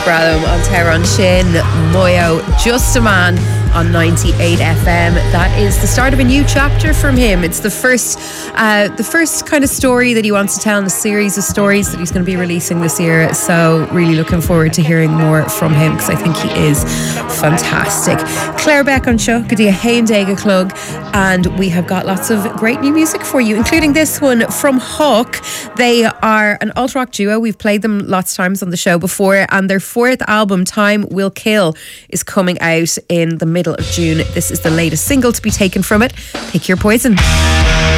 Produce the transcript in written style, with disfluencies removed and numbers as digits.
Bralum on Tehran Shin, Moyo, Just a Man on 98 FM. That is the start of a new chapter from him. It's the first kind of story that he wants to tell in a series of stories that he's going to be releasing this year. So really looking forward to hearing more from him because I think he is fantastic. Claire Beck on Show, Gadia Haindega Clug, and we have got lots of great new music for you, including this one from Hawk. They are an alt-rock duo. We've played them lots of times on the show before, and their fourth album, Time Will Kill, is coming out in the middle of June. This is the latest single to be taken from it. Pick your poison.